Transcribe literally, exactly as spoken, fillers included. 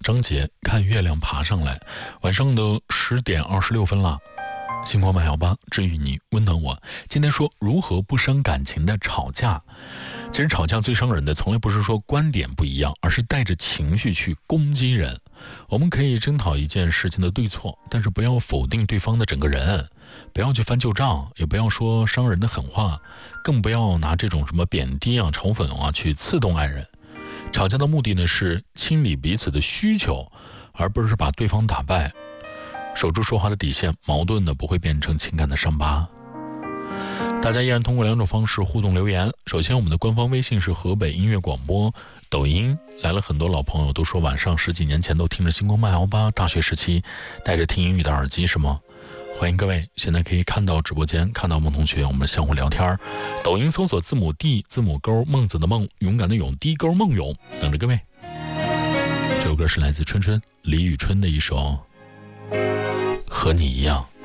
张杰看月亮爬上来，晚上的十点二十六分了。星光慢摇吧，治愈你，温暖我。今天说如何不伤感情的吵架。其实吵架最伤人的从来不是说观点不一样，而是带着情绪去攻击人。我们可以争讨一件事情的对错，但是不要否定对方的整个人，不要去翻旧账，也不要说伤人的狠话，更不要拿这种什么贬低啊、嘲讽啊去刺痛爱人。吵架的目的呢是清理彼此的需求，而不是把对方打败。守住说话的底线，矛盾呢不会变成情感的伤疤。大家依然通过两种方式互动留言。首先，我们的官方微信是河北音乐广播，抖音来了很多老朋友，都说晚上十几年前都听着星光慢摇吧，大学时期带着听英语的耳机是吗？欢迎各位，现在可以看到直播间，看到孟同学，我们相互聊天。抖音搜索字母 D 字母勾孟子的孟，勇敢的勇，低勾孟勇，等着各位。这首歌是来自春春李宇春的一首和你一样。